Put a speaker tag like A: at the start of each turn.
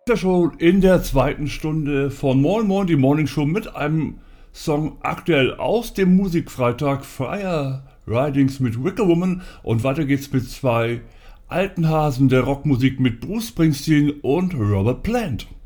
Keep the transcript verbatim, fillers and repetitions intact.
A: Ja, schon in der zweiten Stunde von Moin Moin, die Morning Show mit einem Song aktuell aus dem Musikfreitag Fire Ridings mit Wicker Woman und weiter geht's mit zwei alten Hasen der Rockmusik mit Bruce Springsteen und Robert Plant.